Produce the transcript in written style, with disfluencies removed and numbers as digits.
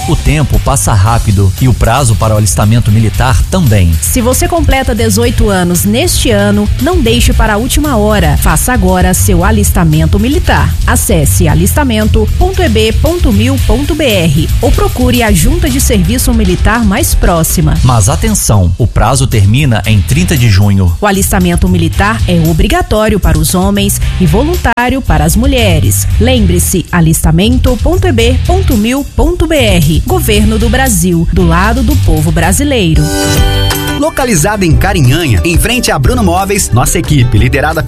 O tempo passa rápido e o prazo para o alistamento militar também. Se você completa 18 anos neste ano, não deixe para a última hora. Faça agora seu alistamento militar. Acesse alistamento.eb.mil.br ou procure a Junta de Serviço Militar mais próxima. Mas atenção, o prazo termina em 30 de junho. O alistamento militar é obrigatório para os homens e voluntário para as mulheres. Lembre-se, alistamento.eb.mil.br. Governo do Brasil, do lado do povo brasileiro. Localizada em Carinhanha, em frente a Bruno Móveis, nossa equipe, liderada